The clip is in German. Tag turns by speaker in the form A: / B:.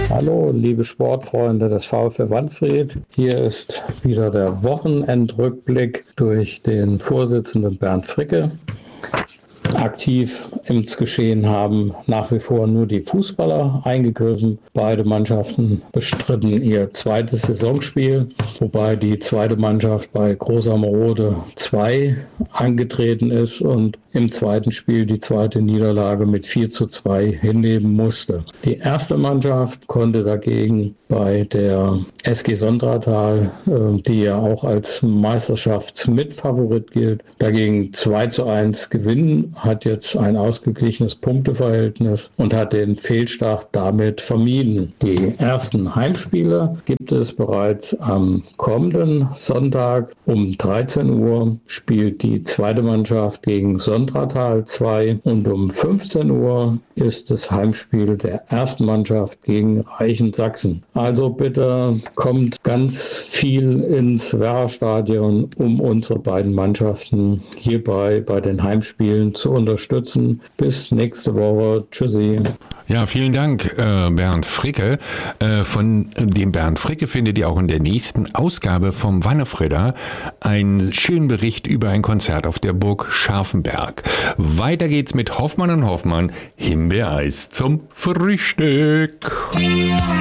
A: Hallo, liebe Sportfreunde des VfL Wandfried. Hier ist wieder der Wochenendrückblick durch den Vorsitzenden Bernd Fricke. Aktiv ins Geschehen haben nach wie vor nur die Fußballer eingegriffen. Beide Mannschaften bestritten ihr zweites Saisonspiel, wobei die zweite Mannschaft bei Großamerode 2 angetreten ist und im zweiten Spiel die zweite Niederlage mit 4:2 hinnehmen musste. Die erste Mannschaft konnte dagegen bei der SG Sondratal, die ja auch als Meisterschaftsmitfavorit gilt, dagegen 2:1 gewinnen, hat jetzt ein ausgeglichenes Punkteverhältnis und hat den Fehlstart damit vermieden. Die ersten Heimspiele gibt es bereits am kommenden Sonntag um 13 Uhr spielt die zweite Mannschaft gegen Sondratal 2 und um 15 Uhr ist das Heimspiel der ersten Mannschaft gegen Reichensachsen. Also bitte kommt ganz viel ins Werra-Stadion, um unsere beiden Mannschaften hierbei bei den Heimspielen zu unterstützen. Bis nächste Woche. Tschüssi.
B: Ja, vielen Dank, Bernd Fricke. Von dem Bernd Fricke findet ihr auch in der nächsten Ausgabe vom Wannefrieder einen schönen Bericht über ein Konzert auf der Burg Scharfenberg. Weiter geht's mit Hoffmann und Hoffmann, Himbeereis zum Frühstück.